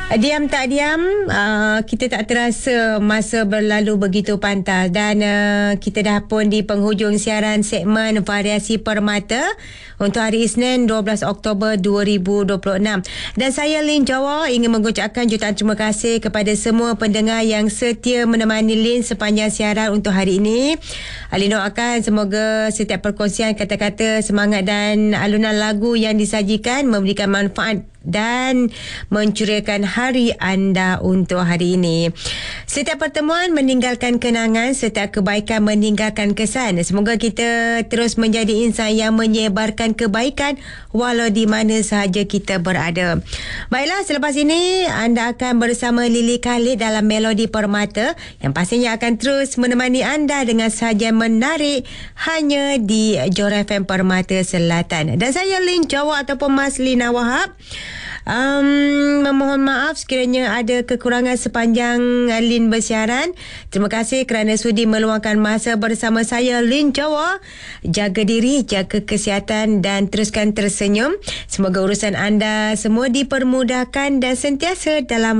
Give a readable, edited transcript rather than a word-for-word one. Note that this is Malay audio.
Diam tak diam, kita tak terasa masa berlalu begitu pantas dan kita dah pun di penghujung siaran segmen Variasi Permata untuk hari Isnin 12 Oktober 2026. Dan saya Lin Jawa ingin mengucapkan jutaan terima kasih kepada semua pendengar yang setia menemani Lin sepanjang siaran untuk hari ini. Lin doakan semoga setiap perkongsian kata-kata semangat dan alunan lagu yang disajikan memberikan manfaat dan mencuriakan hari anda untuk hari ini. Setiap pertemuan meninggalkan kenangan, setiap kebaikan meninggalkan kesan. Semoga kita terus menjadi insan yang menyebarkan kebaikan walau di mana sahaja kita berada. Baiklah, selepas ini anda akan bersama Lily Khalid dalam Melodi Permata yang pastinya akan terus menemani anda dengan sahaja menarik hanya di Johor FM Permata Selatan. Dan saya Lin Jawa ataupun Mas Lina Wahab. Memohon maaf sekiranya ada kekurangan sepanjang Lin bersiaran. Terima kasih kerana sudi meluangkan masa bersama saya Lin Jawa. Jaga diri, jaga kesihatan dan teruskan tersenyum. Semoga urusan anda semua dipermudahkan dan sentiasa dalam